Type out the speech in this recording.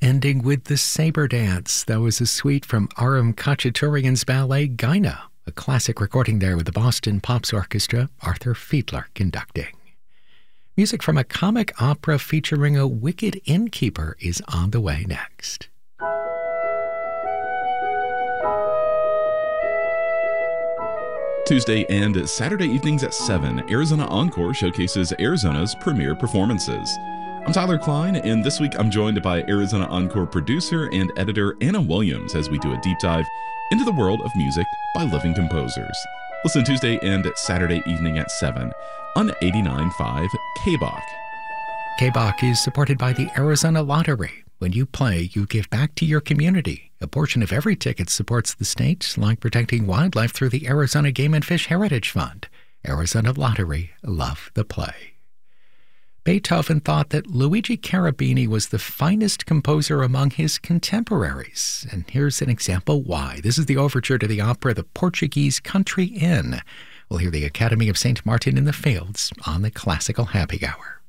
Ending with the Saber Dance. That was a suite from Aram Khachaturian's ballet Gaina, a classic recording there with the Boston Pops Orchestra, Arthur Fiedler conducting. Music from a comic opera featuring a wicked innkeeper is on the way next. Tuesday and Saturday evenings at 7, Arizona Encore showcases Arizona's premier performances. I'm Tyler Klein, and this week I'm joined by Arizona Encore producer and editor Anna Williams as we do a deep dive into the world of music by living composers. Listen Tuesday and Saturday evening at 7 on 89.5 KBOC. KBOC is supported by the Arizona Lottery. When you play, you give back to your community. A portion of every ticket supports the state, like protecting wildlife through the Arizona Game and Fish Heritage Fund. Arizona Lottery, love the play. Beethoven thought that Luigi Cherubini was the finest composer among his contemporaries. And here's an example why. This is the overture to the opera The Portuguese Country Inn. We'll hear the Academy of St. Martin in the Fields on the Classical Happy Hour.